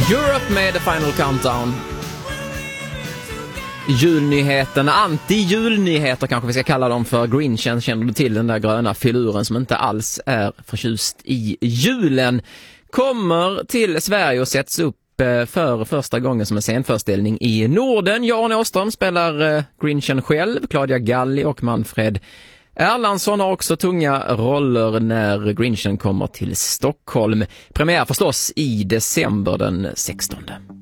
Europe med The Final Countdown. Julnyheterna, anti-julnyheter kanske vi ska kalla dem för. Grinchen, känner du till den där gröna filuren som inte alls är förtjust i julen, kommer till Sverige och sätts upp för första gången som en scenföreställning i Norden. Jan Åström spelar Grinchen själv, Claudia Galli och Manfred Erlandsson har också tunga roller när Grinchen kommer till Stockholm. Premiär förstås i december den 16.